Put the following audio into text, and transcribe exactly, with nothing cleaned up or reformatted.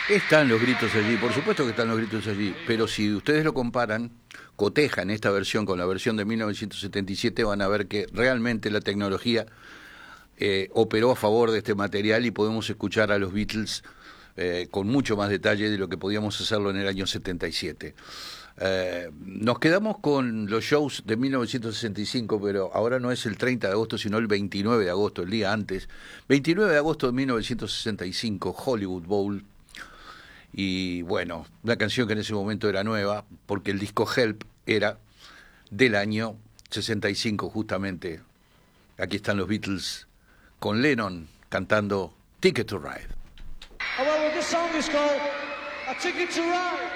Están los gritos allí, por supuesto que están los gritos allí, pero si ustedes lo comparan, cotejan esta versión con la versión de mil novecientos setenta y siete, van a ver que realmente la tecnología eh, operó a favor de este material y podemos escuchar a los Beatles eh, con mucho más detalle de lo que podíamos hacerlo en el año setenta y siete. Eh, nos quedamos con los shows de mil novecientos sesenta y cinco, pero ahora no es el treinta de agosto, sino el veintinueve de agosto, el día antes. veintinueve de agosto de mil novecientos sesenta y cinco, Hollywood Bowl. Y bueno, una canción que en ese momento era nueva, porque el disco Help era del año sesenta y cinco justamente. Aquí están los Beatles con Lennon cantando Ticket to Ride. Oh, well, this song is called A Ticket to Ride.